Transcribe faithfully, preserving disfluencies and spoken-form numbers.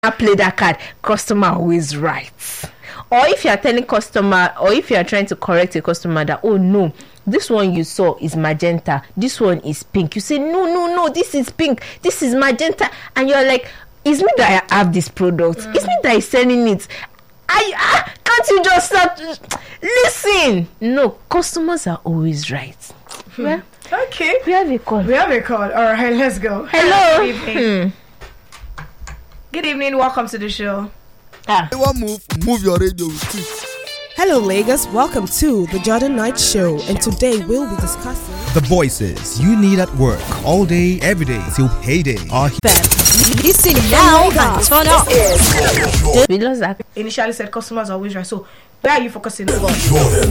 play that card, customer always right. Or if you are telling customer, or if you are trying to correct a customer that, oh no, this one you saw is magenta, this one is pink. You say, no, no, no, this is pink, this is magenta. And you're like, it's me that I have this product. Mm. It's me that is selling it. I, I can't you just start, listen. No, customers are always right. Hmm. Well, okay. We have a call. We have a call. All right, let's go. Hello. Good evening. Hmm. Good evening. Welcome to the show. Ah. Move, move your radio with it. Hello, Lagos. Welcome to the Jordan Knight Show, and today we'll be discussing the voices you need at work all day, every day till payday are here. Listen now and turn up. We lost that. Initially said customers are always right. So where are you focusing on? Jordan